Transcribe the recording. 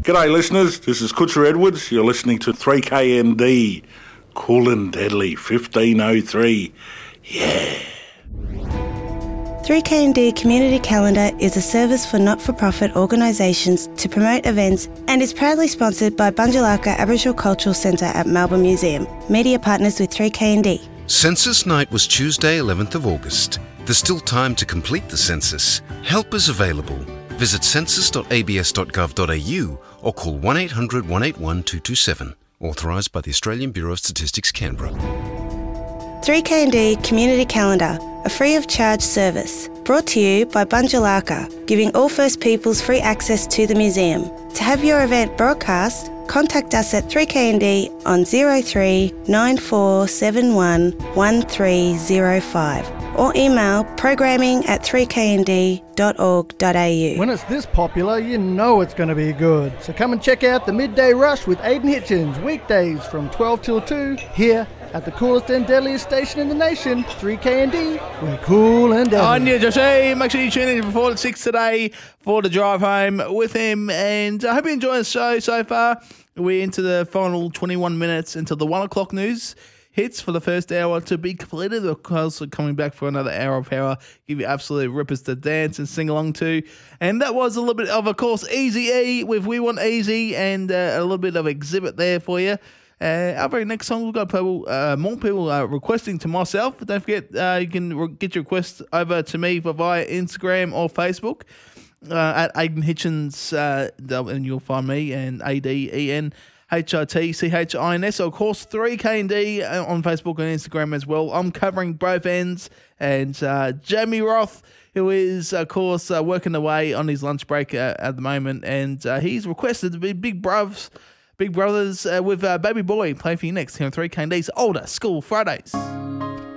G'day listeners, this is Kutcher Edwards. You're listening to 3KND, Cool and Deadly, 1503. Yeah. 3KND Community Calendar is a service for not-for-profit organisations to promote events and is proudly sponsored by Bunjalaka Aboriginal Cultural Centre at Melbourne Museum. Media partners with 3KND. Census night was Tuesday, 11th of August. There's still time to complete the census. Help is available. Visit census.abs.gov.au or call 1800 181 227. Authorised by the Australian Bureau of Statistics, Canberra. 3KND Community Calendar, a free of charge service. Brought to you by Bunjalaka, giving all First Peoples free access to the museum. To have your event broadcast, contact us at 3KND on 03 9471 1305 or email programming@3knd.org.au. When it's this popular, you know it's going to be good. So come and check out the Midday Rush with Aidan Hitchens, weekdays from 12 till 2, here at the coolest and deadliest station in the nation, 3KND. We're cool and deadly. I'm Neil Josh. Make sure you tune in before the 6 today for the drive home with him. And I hope you enjoy the show so far. We're into the final 21 minutes until the 1 o'clock news hits for the first hour to be completed. Of course, we're coming back for another hour of power, give you absolute rippers to dance and sing along to. And that was a little bit of course, Easy E with We Want Easy and a little bit of Exhibit there for you. Our very next song, we've got more people requesting to myself. Don't forget, you can get your requests over to me via Instagram or Facebook at Aidan Hitchens, and you'll find me, and ADENHITCHINS. So, of course, 3KND on Facebook and Instagram as well. I'm covering both ends. And Jamie Roth, who is, of course, working away on his lunch break at the moment. And he's requested to be Big Brothers with Baby Boy playing for you next here on 3KND's Older School Fridays.